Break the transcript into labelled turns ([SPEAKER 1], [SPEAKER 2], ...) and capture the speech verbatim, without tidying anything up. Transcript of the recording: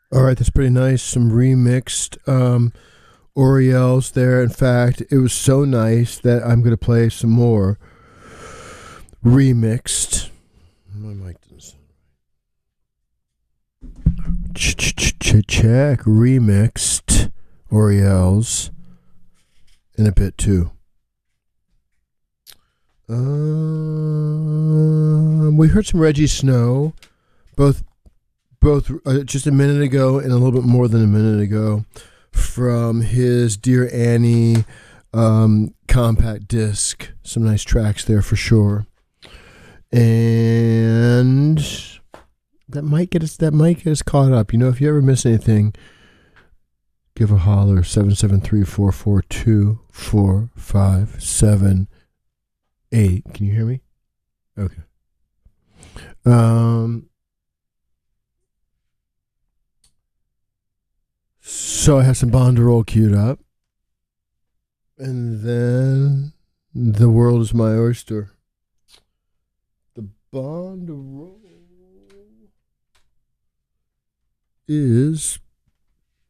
[SPEAKER 1] All right, that's pretty nice. Some remixed um, Oriels there. In fact, it was so nice that I'm going to play some more remixed. My mic doesn't. Check remixed Oriels in a bit too. Um, we heard some Reggie Snow, both both uh, just a minute ago and a little bit more than a minute ago, from his Dear Annie um, compact disc. Some nice tracks there for sure, and that might get us that might get us caught up. You know, if you ever miss anything, give a holler. seven seven three, four four two, four five seven eight. Can you hear me? Okay. Um. So I have some Bonderol queued up, and then The World Is My Oyster. The Bonderol is